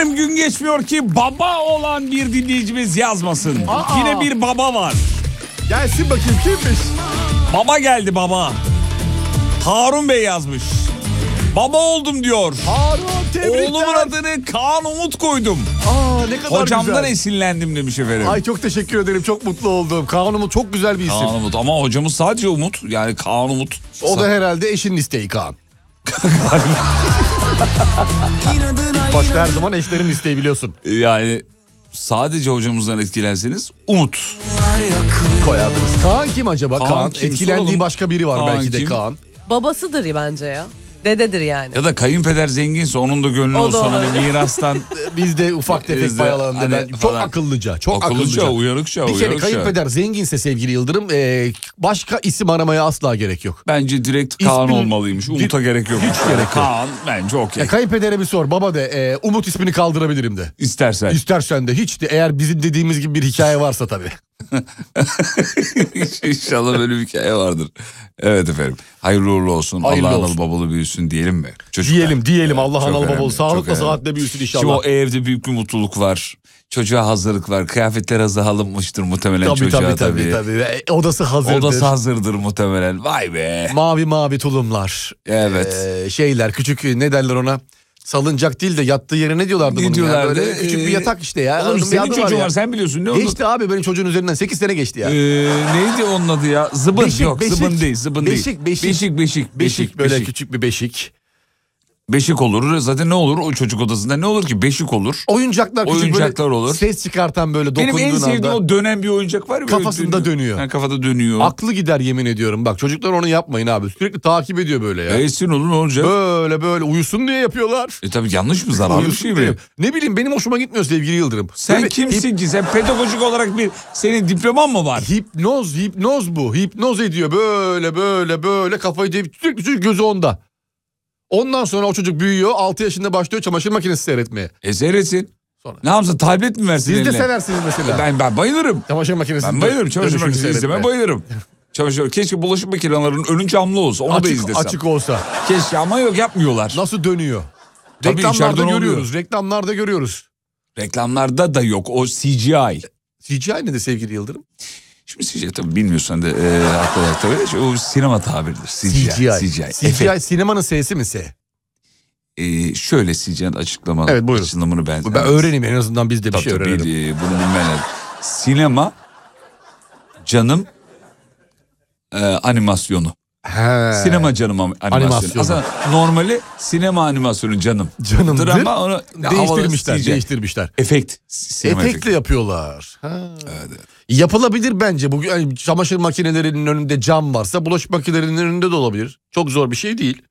Efendim gün geçmiyor ki baba olan bir dinleyicimiz yazmasın. Yine bir baba var. Gelsin bakayım kimmiş? Baba geldi baba. Harun Bey yazmış. Baba oldum diyor. Harun, tebrikler. Oğlumun adını Kaan Umut koydum. Ne kadar Hocamdan güzel. esinlendim demiş efendim. Ay çok teşekkür ederim, çok mutlu oldum. Kaan Umut çok güzel bir isim. Kaan Umut ama hocamız sadece Umut. Yani Kaan Umut. O da herhalde eşinin isteği Kaan. Başta her zaman eşlerin isteği biliyorsun. Yani sadece hocamızdan etkilenseniz Umut Koyardınız. Kaan kim acaba? Kaan kim? etkilendiği Soralım. başka biri var Kaan belki de kim? Kaan. Babasıdır bence ya. Dededir yani. ya da kayınpeder zenginse onun da gönlü O da olsun. Hani olabilir. mirastan Biz de ufak tefek Biz de payalalım hani deden. Çok falan. akıllıca, çok akıllıca, akıllıca. uyanıkça, Bir kere uyanıkça. kayınpeder zenginse sevgili Yıldırım başka isim aramaya asla gerek yok. Bence direkt Kaan İsmini- olmalıymış. Umut'a gerek yok. Hiç gerek yok. Kaan bence okey. Ya kayınpedere bir sor, baba de Umut ismini kaldırabilirim de. İstersen. İstersen de, hiç de, eğer bizim dediğimiz gibi bir hikaye varsa tabii. İnşallah böyle bir hikaye vardır. Evet efendim. Hayırlı uğurlu olsun. Hayırlı Allah olsun. analı babalı büyüsün diyelim mi? Çocuklar. Diyelim Allah çok analı önemli, babalı çok sağlıkla önemli. sıhhatle büyüsün inşallah. Şimdi o evde büyük bir mutluluk var. Çocuğa hazırlık var. Kıyafetler hazır alınmıştır muhtemelen çocuğa tabii. tabii. Odası hazırdır. Odası hazırdır muhtemelen. Vay be. Mavi tulumlar. Evet. Şeyler küçük, ne derler ona? Salıncak değil de yattığı yere ne diyorlardı Ne bunun diyorlardı? ya? Böyle küçük bir yatak işte ya. Oğlum Onun bir senin adı çocuğun ya. var sen biliyorsun. Ne oldu? Geçti abi, benim çocuğun üzerinden 8 sene geçti ya. Neydi onun adı ya? Zıbın. Beşik, Yok beşik. zıbın değil. Zıbın Beşik, değil. beşik. Beşik. Böyle küçük bir beşik. Beşik olur. Zaten ne olur o çocuk odasında? Ne olur ki? Beşik olur. Oyuncaklar küçük, Oyuncaklar böyle olur. ses çıkartan, böyle Benim dokunduğun en sevdiğim anda o dönen bir oyuncak var ya. böyle kafasında dönüyor. Ha, kafada dönüyor. Aklı gider yemin ediyorum. Bak çocuklar onu yapmayın abi. Sürekli takip ediyor böyle ya. Esin olur ne olacak? Böyle uyusun diye yapıyorlar. Tabii yanlış mı, zararlı bir şey mi? Ne bileyim, benim hoşuma gitmiyor sevgili Yıldırım. Sen Böyle kimsin ki? Sen pedagojik olarak senin diploman mı var? Hipnoz bu. Hipnoz ediyor böyle kafayı deyip sürekli gözü onda. Ondan sonra o çocuk büyüyor, 6 yaşında başlıyor çamaşır makinesi seyretmeye. Seyretsin. Sonra. Ne yapsın, tablet mi versin Siz eline? de seversiniz mesela. Ben bayılırım. Çamaşır makinesi. Ben bayılırım. Çamaşır makinesi izlemeye bayılırım. Keşke bulaşık makinelerinin önü camlı olsa. Onu da izlesem. Açık olsa. Keşke ama yok, yapmıyorlar. Nasıl dönüyor? Tabii Reklamlarda içeriden görüyoruz. oluyor. Reklamlarda görüyoruz. Reklamlarda da yok. O CGI. CGI ne de sevgili Yıldırım? Şimdi CGI tabii bilmiyorsan da haklı tabii. O sinema tabiridir. CGI sinemanın S'si mi S? Şöyle CGI'nin Evet, buyurun. açılımını ben öğreneyim en azından, biz de bir şey öğrenelim. Bunu bilmeler. Sinema canım animasyonu. Sinema canım animasyonu. Aslında normali sinema animasyonu Canımdır. ama onu değiştirmişler. Efekt. Efektle yapıyorlar. Evet. Yapılabilir bence. Bugün çamaşır makinelerinin önünde cam varsa bulaşık makinelerinin önünde de olabilir. Çok zor bir şey değil.